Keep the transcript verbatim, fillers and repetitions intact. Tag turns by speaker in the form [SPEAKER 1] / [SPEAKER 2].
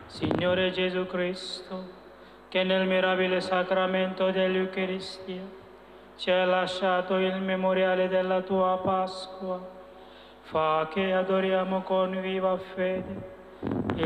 [SPEAKER 1] Signore Gesù Cristo, che nel mirabile sacramento dell'Eucaristia ci hai lasciato il memoriale della tua Pasqua, fa che adoriamo con viva fede